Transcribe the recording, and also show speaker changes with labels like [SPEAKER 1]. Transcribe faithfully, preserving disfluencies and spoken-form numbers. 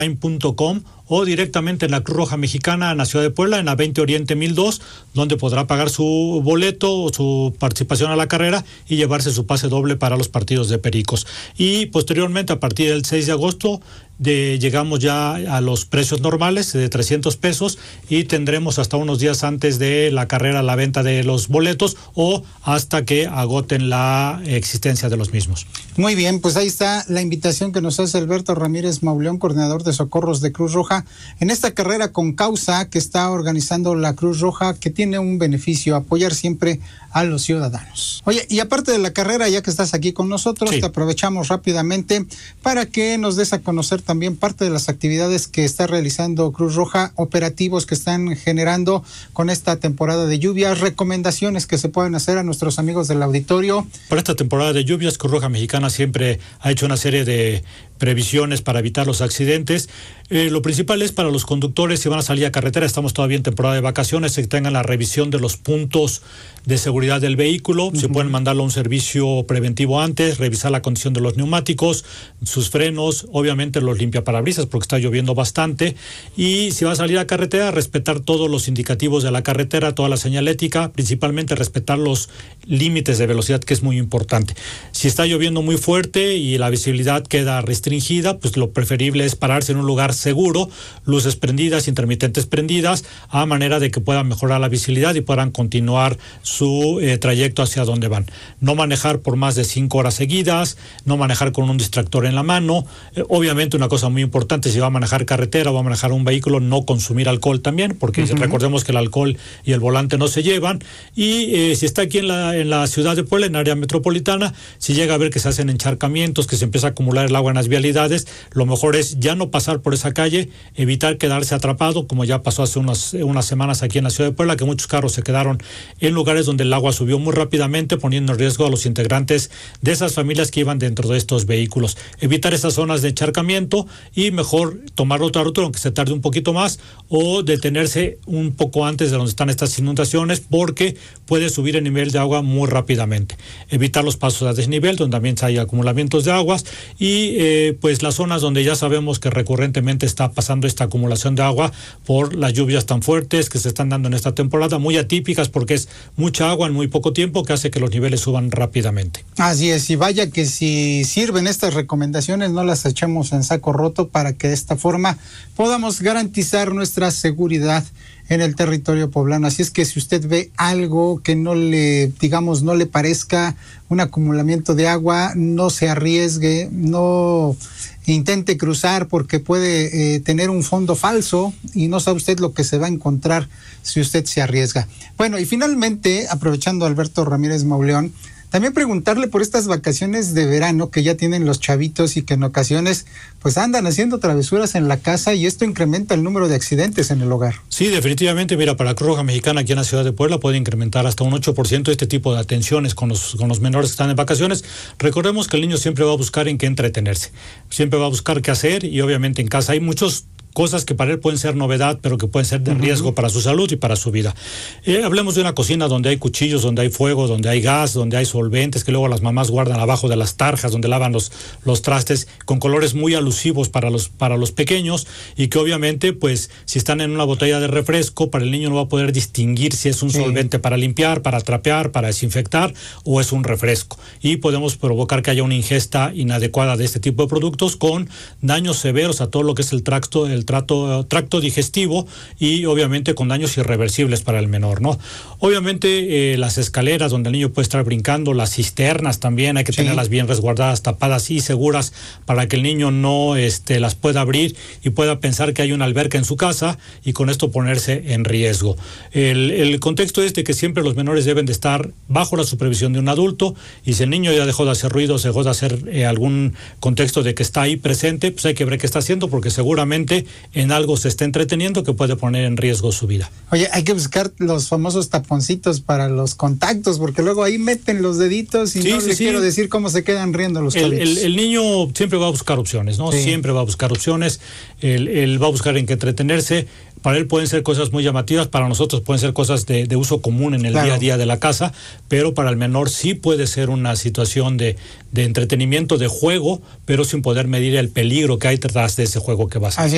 [SPEAKER 1] punto com o directamente en la Cruz Roja Mexicana en la Ciudad de Puebla, en la veinte Oriente mil dos, donde podrá pagar su boleto o su participación a la carrera y llevarse su pase doble para los partidos de Pericos. Y posteriormente, a partir del seis de agosto, de, llegamos ya a los precios normales de trescientos pesos y tendremos hasta unos días antes de la carrera la venta de los boletos o hasta que agoten la existencia de los mismos.
[SPEAKER 2] Muy bien, pues ahí está la invitación que nos hace Alberto Ramírez Mauleón, coordinador de socorros de Cruz Roja, en esta carrera con causa que está organizando la Cruz Roja, que tiene un beneficio: apoyar siempre a los ciudadanos. Oye, y aparte de la carrera, ya que estás aquí con nosotros, sí, te aprovechamos rápidamente para que nos des a conocer también parte de las actividades que está realizando Cruz Roja, operativos que están generando con esta temporada de lluvias, recomendaciones que se pueden hacer a nuestros amigos del auditorio.
[SPEAKER 1] Para esta temporada de lluvias, Cruz Roja Mexicana siempre ha hecho una serie de previsiones para evitar los accidentes. Eh, lo principal es para los conductores, si van a salir a carretera, estamos todavía en temporada de vacaciones, que tengan la revisión de los puntos de seguridad del vehículo. Uh-huh. Se pueden mandarlo a un servicio preventivo antes, revisar la condición de los neumáticos, sus frenos, obviamente los limpiaparabrisas porque está lloviendo bastante, y si va a salir a carretera, respetar todos los indicativos de la carretera, toda la señalética, principalmente respetar los límites de velocidad, que es muy importante. Si está lloviendo muy fuerte y la visibilidad queda restringida, pues lo preferible es pararse en un lugar seguro, luces prendidas, intermitentes prendidas, a manera de que puedan mejorar la visibilidad y puedan continuar su eh, trayecto hacia donde van. No manejar por más de cinco horas seguidas, no manejar con un distractor en la mano. Eh, obviamente una cosa muy importante, si va a manejar carretera o va a manejar un vehículo, no consumir alcohol también, porque uh-huh. recordemos que el alcohol y el volante no se llevan. Y eh, si está aquí en la, en la ciudad de Puebla, en área metropolitana, si llega a ver que se hacen encharcamientos, que se empieza a acumular el agua en las vialidades, lo mejor es ya no pasar por esa calle, evitar quedarse atrapado, como ya pasó hace unas, unas semanas aquí en la ciudad de Puebla, que muchos carros se quedaron en lugares donde el agua subió muy rápidamente, poniendo en riesgo a los integrantes de esas familias que iban dentro de estos vehículos. Evitar esas zonas de encharcamiento y mejor tomar otra ruta, aunque se tarde un poquito más, o detenerse un poco antes de donde están estas inundaciones, porque puede subir el nivel de agua muy rápidamente. Evitar los pasos a desnivel, donde también hay acumulamientos de aguas, y eh, pues las zonas donde ya sabemos que recurrentemente está pasando esta acumulación de agua por las lluvias tan fuertes que se están dando en esta temporada, muy atípicas porque es mucha agua en muy poco tiempo, que hace que los niveles suban rápidamente.
[SPEAKER 2] Así es, y vaya que si sirven estas recomendaciones, no las echemos en saco roto, para que de esta forma podamos garantizar nuestra seguridad en el territorio poblano. Así es que si usted ve algo que no le, digamos, no le parezca un acumulamiento de agua, no se arriesgue, no intente cruzar, porque puede eh, tener un fondo falso y no sabe usted lo que se va a encontrar si usted se arriesga. Bueno, y finalmente, aprovechando a Alberto Ramírez Mauleón, también preguntarle por estas vacaciones de verano que ya tienen los chavitos y que en ocasiones pues andan haciendo travesuras en la casa, y esto incrementa el número de accidentes en el hogar.
[SPEAKER 1] Sí, definitivamente. Mira, para Cruz Roja Mexicana aquí en la ciudad de Puebla puede incrementar hasta un ocho por ciento este tipo de atenciones con los, con los menores que están en vacaciones. Recordemos que el niño siempre va a buscar en qué entretenerse, siempre va a buscar qué hacer, y obviamente en casa hay muchos cosas que para él pueden ser novedad, pero que pueden ser de riesgo uh-huh. para su salud y para su vida. Eh, hablemos de una cocina donde hay cuchillos, donde hay fuego, donde hay gas, donde hay solventes que luego las mamás guardan abajo de las tarjas donde lavan los, los trastes, con colores muy alusivos para los, para los pequeños, y que obviamente pues si están en una botella de refresco, para el niño no va a poder distinguir si es un sí. solvente para limpiar, para trapear, para desinfectar, o es un refresco, y podemos provocar que haya una ingesta inadecuada de este tipo de productos con daños severos a todo lo que es el tracto, el Trato, tracto digestivo, y obviamente con daños irreversibles para el menor, ¿no? Obviamente eh, las escaleras donde el niño puede estar brincando, las cisternas también hay que sí. tenerlas bien resguardadas, tapadas y seguras, para que el niño no este, las pueda abrir y pueda pensar que hay una alberca en su casa, y con esto ponerse en riesgo. El, el contexto es de que siempre los menores deben de estar bajo la supervisión de un adulto, y si el niño ya dejó de hacer ruido, dejó de hacer eh, algún contexto de que está ahí presente, pues hay que ver qué está haciendo, porque seguramente en algo se está entreteniendo que puede poner en riesgo su vida.
[SPEAKER 2] Oye, hay que buscar los famosos taponcitos para los contactos, porque luego ahí meten los deditos y sí, no sí, le sí. quiero decir cómo se quedan riendo los
[SPEAKER 1] el, el, el niño siempre va a buscar opciones, ¿no? Sí. Siempre va a buscar opciones, él, él va a buscar en qué entretenerse. Para él pueden ser cosas muy llamativas, para nosotros pueden ser cosas de, de uso común en el claro. día a día de la casa, pero para el menor sí puede ser una situación de, de entretenimiento, de juego, pero sin poder medir el peligro que hay detrás de ese juego que va a hacer. Así